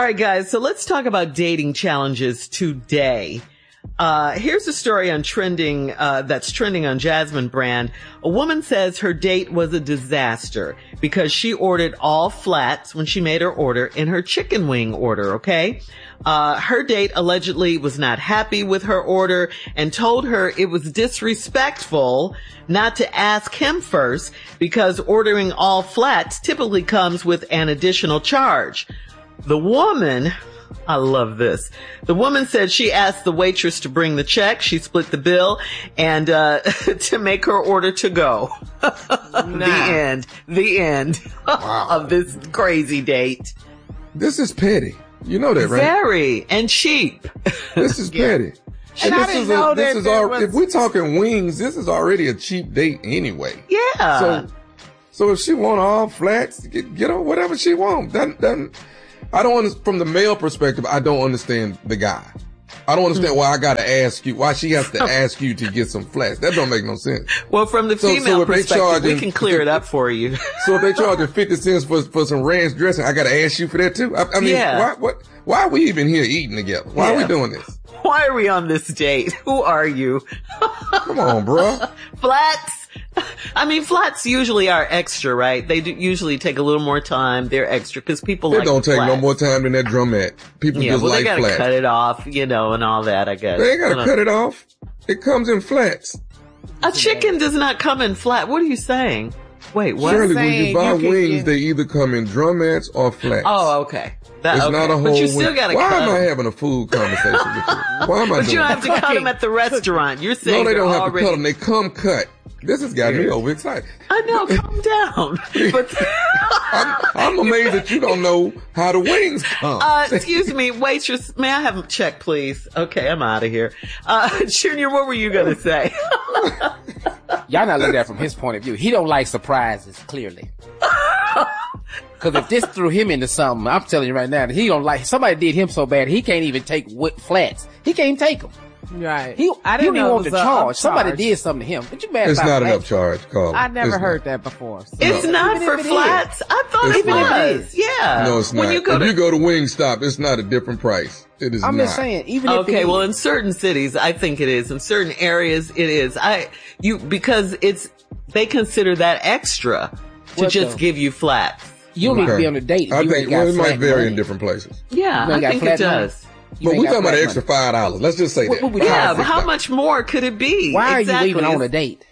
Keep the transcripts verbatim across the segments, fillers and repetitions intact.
All right, guys. So let's talk about dating challenges today. Uh, here's a story on trending, uh, that's trending on Jasmine Brand. A woman says her date was a disaster because she ordered all flats when she made her order in her chicken wing order. Okay. Uh, her date allegedly was not happy with her order and told her it was disrespectful not to ask him first because ordering all flats typically comes with an additional charge. The woman, I love this. The woman said she asked the waitress to bring the check. She split the bill and, uh, to make her order to go. Nah. The end. The end wow. of this crazy date. This is petty. You know that, right? Very. And cheap. This is yeah. petty. And, and this I didn't is know a, that this is there our, was... if we're talking wings, this is already a cheap date anyway. Yeah. So, so if she want all flats, get, get her whatever she want. That, that, I don't understand, from the male perspective, I don't understand the guy. I don't understand why I gotta ask you, why she has to ask you to get some flats. That don't make no sense. Well, from the so, female so perspective, we can clear it up for you. So if they charging fifty cents for, for some ranch dressing, I gotta ask you for that too? I, I mean, yeah. why, what, why are we even here eating together? Why yeah. are we doing this? Why are we on this date? Who are you? Come on, bro. Flats. I mean, flats usually are extra, right? They do usually take a little more time. They're extra because people it like don't take flats. no more time than that drumette. People yeah, just well, like they gotta flats. cut it off, you know, and all that, I guess. They ain't gotta cut it off. It comes in flats. A chicken does not come in flat. What are you saying? Wait, what? Surely when you buy you wings, get... they either come in drumettes or flats. Oh, okay. That, it's okay. not a whole But you still wing. gotta Why cut am I them. having a food conversation with you? Why am I But doing you don't have that? to cut them at the restaurant. You're saying No, they don't have already... to cut them. They come cut. This has got me overexcited. I know, calm down. But I'm, I'm amazed that you don't know how the wings come. Uh, excuse me, waitress, may I have a check, please? Okay, I'm out of here. Uh, Junior, what were you gonna say? Y'all not looking at it from his point of view. He don't like surprises, clearly. Cause if this threw him into something, I'm telling you right now, that he don't like, somebody did him so bad, he can't even take wood flats. He can't even take them. Right. He, I he didn't don't even know want it to was a charge. Somebody upcharge. did something to him. But you mad It's about not an flats? upcharge, Carl. I never It's heard not. that before. So. It's No. not Even for if it flats. is. I thought It's it not. was. Yeah. No, it's not. When you go if to, you go to Wingstop, it's not a different price. It is I'm not. just saying, even if okay, it well, is, in certain cities, I think it is. In certain areas, it is. I, you, because it's, they consider that extra to What just the- give you flats. you don't need to Okay. be on a date. If I you think ain't got well, it might flat vary money. in different places. Yeah, You ain't I got think it flat money. does. You But ain't we're got talking about flat an extra money. five dollars. Let's just say What- that. what we Yeah, talking but how about? much more could it be? Why exactly. are you even on a date?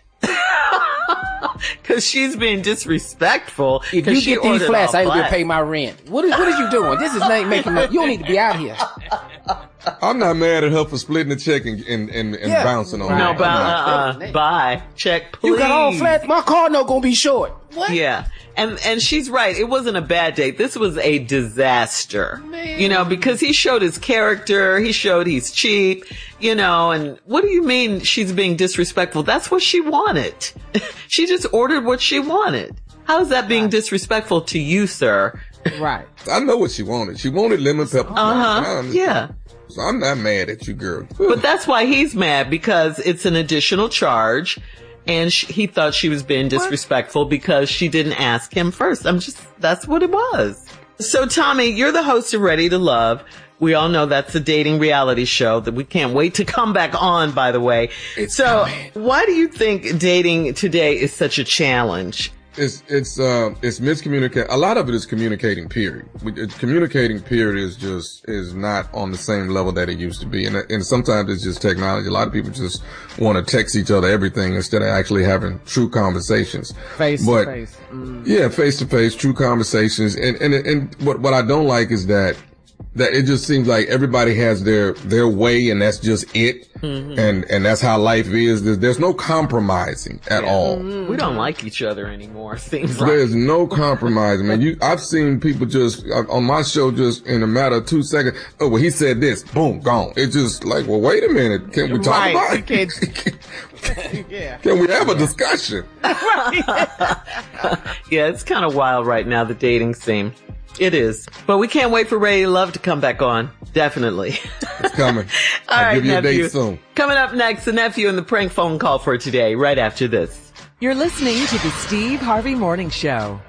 Because she's being disrespectful. If 'cause you she get these ordered flats, all I ain't gonna flats. pay my rent. What is, what is you doing? This is not making no, you don't need to be out here. I'm not mad at her for splitting the check and and, and, and Yeah. bouncing on Right. No, it. but, I'm not. uh, uh, bye. Check, please. You got all flats. My car no gonna be short. What? Yeah. And, and she's right. It wasn't a bad date. This was a disaster. Man. You know, because he showed his character. He showed he's cheap, you know, and what do you mean she's being disrespectful? That's what she wanted. She just ordered what she wanted. How is that being Right. disrespectful to you, sir? Right. I know what she wanted. She wanted lemon pepper. Uh I huh. understand. Yeah. So I'm not mad at you, girl. But that's why he's mad, because it's an additional charge. And sh- he thought she was being disrespectful because she didn't ask him first. I'm just, that's what it was. So Tommy, you're the host of Ready to Love. We all know that's a dating reality show that we can't wait to come back on, by the way. It's so coming. why do you think dating today is such a challenge? It's it's uh it's miscommunication. A lot of it is communicating. Period. We- it- Communicating. Period is just is not on the same level that it used to be, and and sometimes it's just technology. A lot of people just want to text each other everything instead of actually having true conversations. Face But- to face. Mm. Yeah, face to face, true conversations, and and and what what I don't like is that that it just seems like everybody has their their way, and that's just it, Mm-hmm. and and that's how life is. There's, there's no compromising at all. We don't like each other anymore, it seems like. There's no compromise, man. You, I've seen people just uh, on my show, just in a matter of two seconds. Oh, well, he said this, boom, gone. It's just like, well, wait a minute. Can we talk Right. about You it? can't- Yeah. Can we have a discussion? Yeah, it's kind of wild right now, the dating scene. It is. But we can't wait for Ready to Love to come back on. Definitely. It's coming. All I'll right, give you a nephew. date soon. Coming up next, the nephew and the prank phone call for today, right after this. You're listening to the Steve Harvey Morning Show.